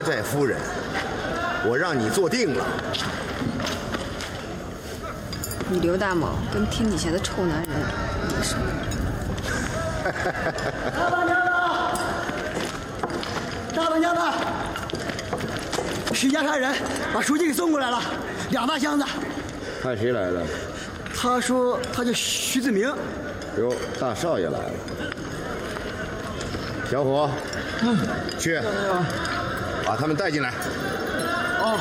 寨夫人，我让你坐定了。 你刘大毛跟天底下的臭男人没什么。 大当家的，大当家的，徐家杀人，把书记给送过来了，2大箱子。 看谁来了？ 他说他叫徐子明。 哟，大少爷来了。小伙，去，把他们带进来。 哦。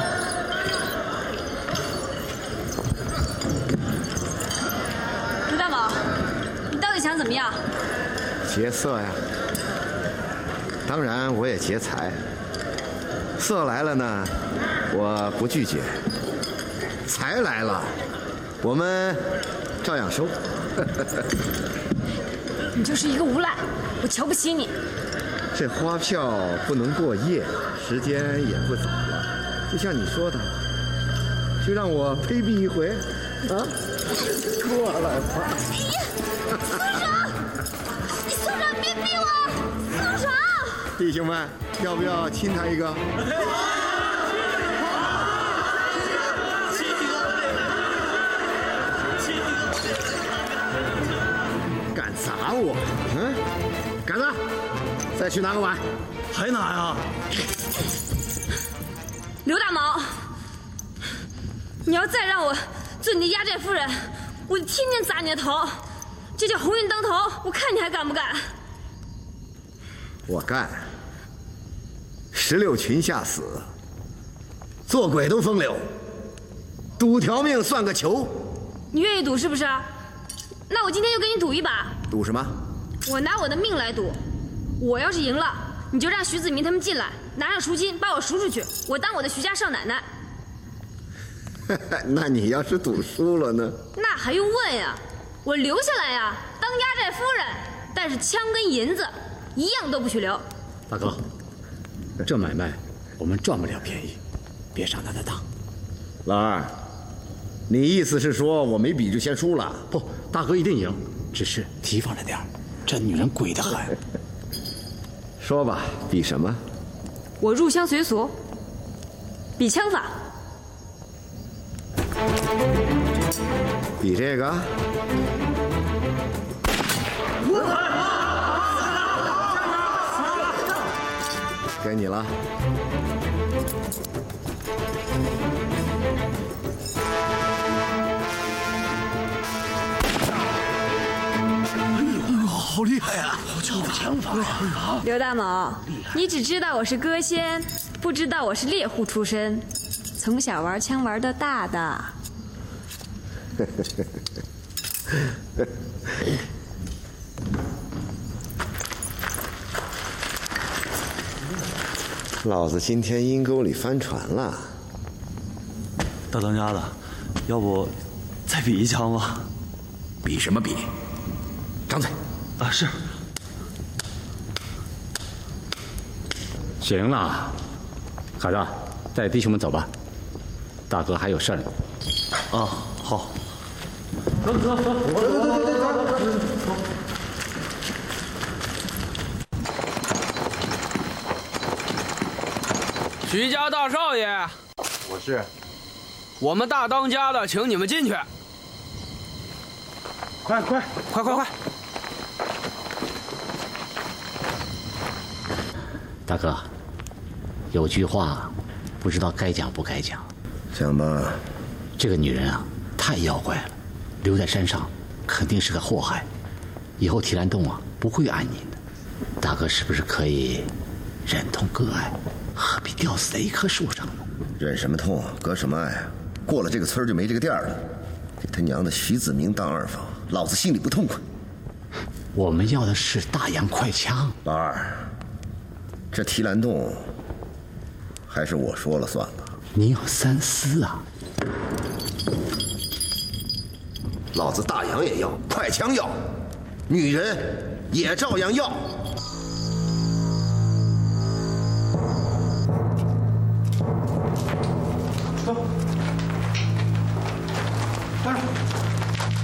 刘大毛，你到底想怎么样？ 劫色呀，当然我也劫财。色来了呢，我不拒绝；财来了，我们照样收。 你就是一个无赖，我瞧不起你。 这花票不能过夜，时间也不早了。就像你说的，就让我卑鄙一回，啊，过来吧。 松手！你松手，别逼我！松手！ 弟兄们，要不要亲他一个？敢砸我？敢子，再去拿个碗。 还拿呀？ 刘大毛，你要再让我做你的压寨夫人，我就天天砸你的头。这叫鸿运当头，我看你还敢不敢？ 我干！16群下死，做鬼都风流，赌条命算个球。 你愿意赌是不是？那我今天就跟你赌一把。 赌什么？ 我拿我的命来赌，我要是赢了，你就让徐子明他们进来，拿上赎金把我赎出去，我当我的徐家少奶奶。 那你要是赌输了呢？ 那还用问呀？我留下来呀，当压寨夫人，但是枪跟银子一样都不许留。 大哥，这买卖我们赚不了便宜，别上他的当。 老二，你意思是说我没比就先输了？ 不，大哥一定赢，只是提防着点儿，这女人鬼得很。 说吧，比什么？ 我入乡随俗，比枪法。 比这个？该你了。 好厉害呀！好强的枪法呀！ 刘大毛，你只知道我是歌仙，不知道我是猎户出身，从小玩枪玩到大的。 老子今天阴沟里翻船了。 大当家的，要不再比一枪吧？ 比什么比？张嘴！ 啊，是。 行了，孩子，带弟兄们走吧，大哥还有事儿呢。 啊，好。 走。 徐家大少爷， 我是。 我们大当家的，请你们进去。快！ 大哥，有句话，不知道该讲不该讲。 讲吧。 这个女人啊，太妖怪了，留在山上肯定是个祸害，以后提篮洞啊不会安宁的。大哥是不是可以忍痛割爱，何必吊死在一棵树上呢？ 忍什么痛啊，割什么爱啊？过了这个村就没这个店了。给他娘的徐子明当二房，老子心里不痛快。 我们要的是大洋快枪。 老二，这提篮洞还是我说了算吧。 你有三思啊！ 老子大洋也要，快枪要，女人也照样要。